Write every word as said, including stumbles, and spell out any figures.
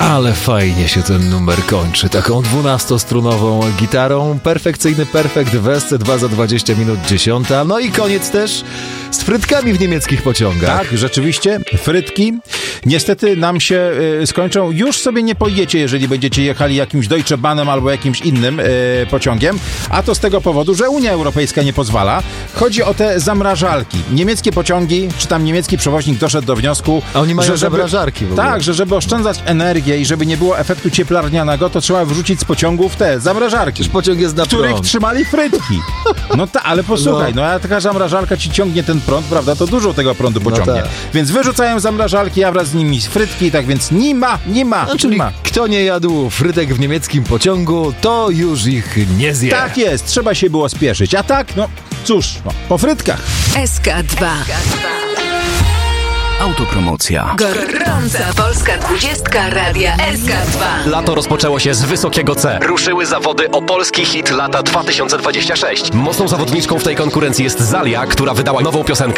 Ale fajnie się ten numer kończy. Taką dwunastostronową gitarą. Perfekcyjny perfekt w S C dwa za dwadzieścia minut dziesiąta. No i koniec też z frytkami w niemieckich pociągach. Tak, rzeczywiście. Frytki niestety nam się y, skończą. Już sobie nie pojedziecie, jeżeli będziecie jechali jakimś Deutsche Bahnem albo jakimś innym y, pociągiem. A to z tego powodu, że Unia Europejska nie pozwala. Chodzi o te zamrażalki. Niemieckie pociągi, czy tam niemiecki przewoźnik doszedł do wniosku, A oni mają że żeby, zamrażarki w ogóle. Tak, że żeby oszczędzać energię i żeby nie było efektu cieplarnianego, to trzeba wrzucić z pociągów te zamrażarki. Pociąg jest na w których prąd. trzymali frytki. No tak, ale posłuchaj, no. no a taka zamrażalka ci ciągnie ten prąd, prawda, to dużo tego prądu pociągnie. No tak. Więc wyrzucają zamrażalki, a wraz z nimi frytki, tak więc nie ma, nie ma, No, nie czyli ma. kto nie jadł frytek w niemieckim pociągu, to już ich nie zje. Tak jest, trzeba się było spieszyć. A tak, no cóż, no, po frytkach. S K dwa. Autopromocja. Gorąca polska dwudziestka radia S K dwa. Lato rozpoczęło się z wysokiego C. Ruszyły zawody o polski hit lata dwa tysiące dwudziesty szósty. Mocną zawodniczką w tej konkurencji jest Zalia, która wydała nową piosenkę